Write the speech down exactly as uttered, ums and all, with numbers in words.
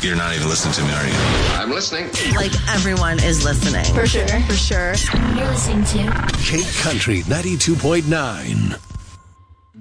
You're not even listening to me, are you? I'm listening. Like, everyone is listening. For sure. For sure. You're listening to Cape Country ninety-two point nine.